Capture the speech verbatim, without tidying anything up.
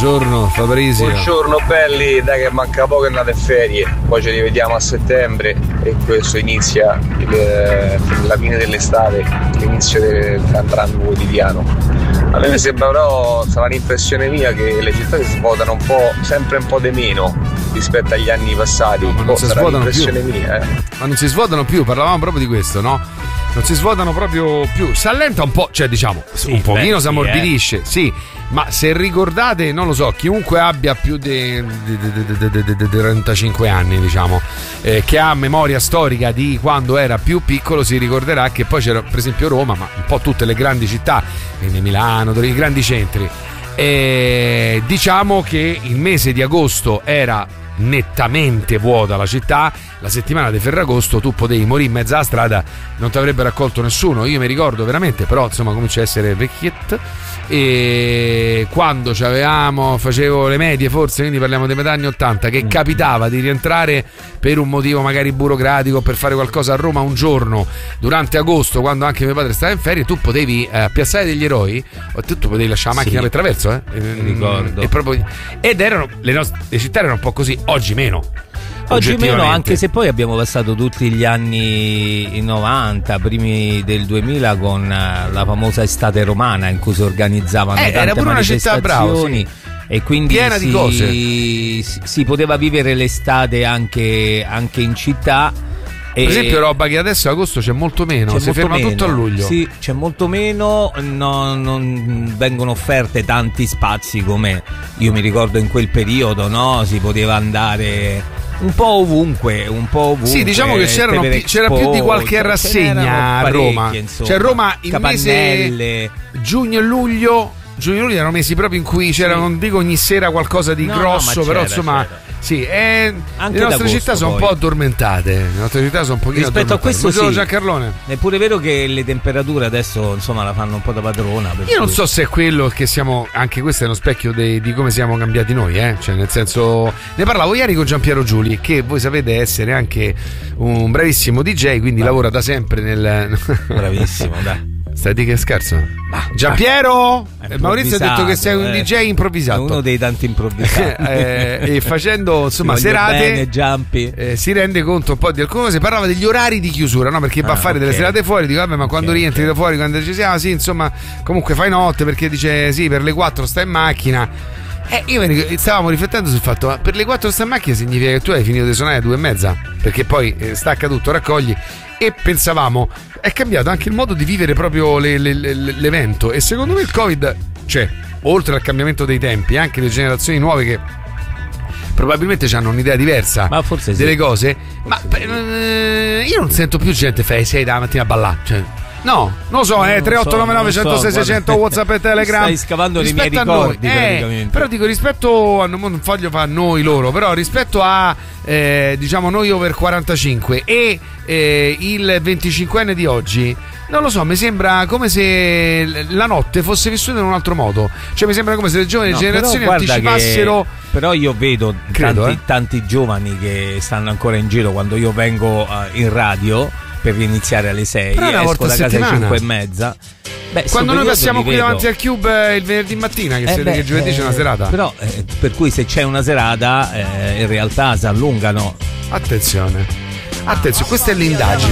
buongiorno Fabrizio. Buongiorno belli, dai che manca poco e andate in ferie, poi ci rivediamo a settembre e questo inizia il, la fine dell'estate, l'inizio dell'andranno quotidiano. A me mi sembra però, sarà l'impressione mia, che le città si svuotano un po', sempre un po' di meno rispetto agli anni passati. No, ma non oh, si sarà svuotano l'impressione più. mia, eh. Ma non si svuotano più, parlavamo proprio di questo, no? Non si svuotano proprio più, si allenta un po', cioè diciamo, sì, un pochino beh, si ammorbidisce, sì, eh. sì, ma se ricordate, non lo so, chiunque abbia più di trentacinque anni, diciamo, eh, che ha memoria storica di quando era più piccolo, si ricorderà che poi c'era per esempio Roma, ma un po' tutte le grandi città, quindi Milano, i grandi centri, e diciamo che il mese di agosto era nettamente vuota la città, la settimana di Ferragosto tu potevi morire in mezzo alla strada, non ti avrebbe raccolto nessuno. Io mi ricordo veramente, però insomma comincia a essere vecchietto, e quando c'avevamo, facevo le medie forse, quindi parliamo dei metà anni ottanta, che capitava di rientrare per un motivo magari burocratico, per fare qualcosa a Roma un giorno durante agosto, quando anche mio padre stava in ferie, tu potevi eh, a Piazzale degli Eroi, o tu, tu potevi lasciare la macchina sì, per traverso, eh? Mi ricordo. E proprio, ed erano le nostre le città erano un po' così. Oggi meno. Oggi meno, anche se poi abbiamo passato tutti gli anni novanta, primi del duemila, con la famosa estate romana in cui si organizzavano eh, tante era pure una città brava, sì. E quindi piena si, di cose. Si, si poteva vivere l'estate anche, anche in città. Per esempio roba che adesso agosto c'è molto meno, c'è si molto ferma meno, tutto a luglio. Sì, c'è molto meno, no, non vengono offerte tanti spazi come io mi ricordo in quel periodo, no? Si poteva andare un po' ovunque, un po' ovunque. Sì, diciamo che c'erano pi- c'era più di qualche rassegna a Roma. Insomma. Cioè Roma il Capannelle. mese giugno e luglio, giugno e luglio erano mesi proprio in cui c'era, sì, non dico ogni sera qualcosa di no, grosso, no, però c'era, insomma c'era. Sì, è, anche le nostre d'agosto, città sono poi. un po' addormentate. Le nostre città sono un pochino rispetto a questo, sì. Giancarlone. È pure vero che le temperature adesso insomma la fanno un po' da padrona. Io cui... non so se è quello che siamo. Anche questo è uno specchio de, di come siamo cambiati noi, eh? Cioè, nel senso. Ne parlavo ieri con Giampiero Giuli, che voi sapete essere anche un bravissimo D J, quindi Beh. lavora da sempre nel. Bravissimo, dai. Stai di che scherzo? Giampiero! Maurizio ha detto che sei un eh. D J improvvisato. È uno dei tanti improvvisati. eh, e facendo insomma serate bene, eh, si rende conto un po' di alcune cose. Parlava degli orari di chiusura, no? Perché ah, va a fare okay. delle serate fuori. Dico vabbè, ma quando okay, rientri okay. da fuori, quando ci siamo, sì, insomma, comunque fai notte, perché dice sì, per le quattro sta in macchina. Eh, io stavamo riflettendo sul fatto, ma per le quattro sta in macchina significa che tu hai finito di suonare alle due e mezza, perché poi eh, stacca tutto, raccogli. E pensavamo, è cambiato anche il modo di vivere proprio le, le, le, l'evento, e secondo me il Covid, cioè oltre al cambiamento dei tempi, anche le generazioni nuove che probabilmente hanno un'idea diversa ma forse delle sì. cose, ma eh, io non sento più gente fai sei da mattina a ballare, cioè no, non lo so, eh, tre otto nove nove uno zero sei sei zero zero WhatsApp e Telegram. Stai scavando nei miei ricordi, eh, però dico rispetto a, non voglio fare noi loro, però rispetto a eh, diciamo noi over quarantacinque e eh, il venticinquenne di oggi, non lo so, mi sembra come se la notte fosse vissuta in un altro modo, cioè mi sembra come se le giovani no, generazioni anticipassero che, però io vedo Credo, tanti, eh. tanti giovani che stanno ancora in giro quando io vengo uh, in radio per iniziare alle sei, però una esco volta da a casa alle settimana. cinque e mezza. Beh, quando noi passiamo qui vedo. davanti al Cube il venerdì mattina, che, eh beh, che giovedì eh, c'è una serata, però eh, per cui se c'è una serata eh, in realtà si allungano. attenzione attenzione, questa è l'indagine.